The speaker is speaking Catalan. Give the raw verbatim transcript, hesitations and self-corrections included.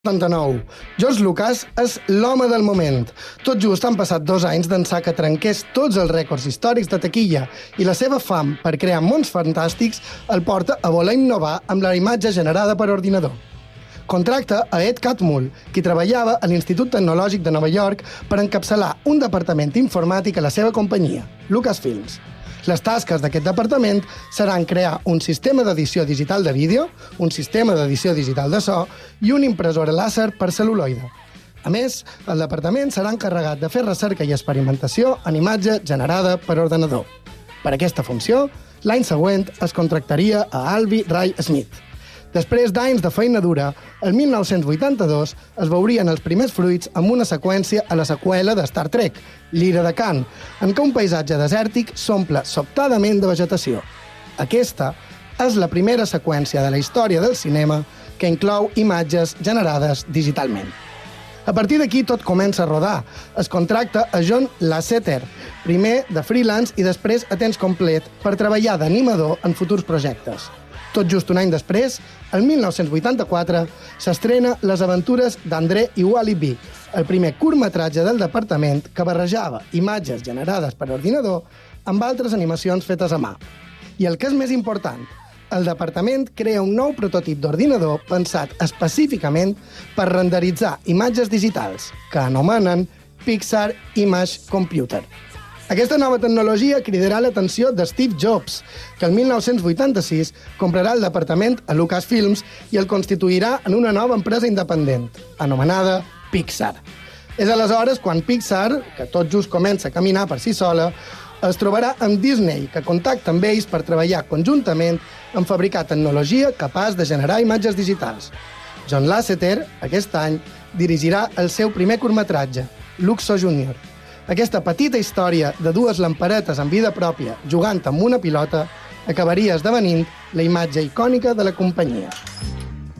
setanta-nou. George Lucas és l'home del moment. Tot just han passat dos anys d'ençà que trenqués tots els rècords històrics de taquilla i la seva fam per crear mons fantàstics el porta a voler innovar amb la imatge generada per ordinador. Contracta a Ed Catmull, qui treballava a l'Institut Tecnològic de Nova York per encapçalar un departament informàtic a la seva companyia, Lucasfilms. Les tasques d'aquest departament seran crear un sistema d'edició digital de vídeo, un sistema d'edició digital de so i una impressora làser per cel·luloide. A més, el departament serà encarregat de fer recerca i experimentació en imatge generada per ordenador. Per aquesta funció, l'any següent es contractaria a Alvy Ray Smith. Després d'anys de feina dura, el mil nou-cents vuitanta-dos es veurien els primers fruits amb una seqüència a la seqüela de Star Trek, l'Ira de Khan, en què un paisatge desèrtic s'omple sobtadament de vegetació. Aquesta és la primera seqüència de la història del cinema que inclou imatges generades digitalment. A partir d'aquí tot comença a rodar. Es contracta a John Lasseter, primer de freelance i després a temps complet per treballar d'animador en futurs projectes. Tot just un any després, el mil nou-cents vuitanta-quatre, s'estrena Les aventures d'André i Wally B, el primer curtmetratge del departament que barrejava imatges generades per ordinador amb altres animacions fetes a mà. I el que és més important, el departament crea un nou prototip d'ordinador pensat específicament per renderitzar imatges digitals, que anomenen Pixar Image Computer. Aquesta nova tecnologia cridarà l'atenció de Steve Jobs, que el mil nou-cents vuitanta-sis comprarà el departament a Lucasfilms i el constituirà en una nova empresa independent, anomenada Pixar. És aleshores quan Pixar, que tot just comença a caminar per si sola, es trobarà amb Disney, que contacta amb ells per treballar conjuntament en fabricar tecnologia capaç de generar imatges digitals. John Lasseter, aquest any, dirigirà el seu primer curtmetratge, Luxo júnior Aquesta petita història de dues lamperetes en vida pròpia jugant amb una pilota acabaria esdevenint la imatge icònica de la companyia.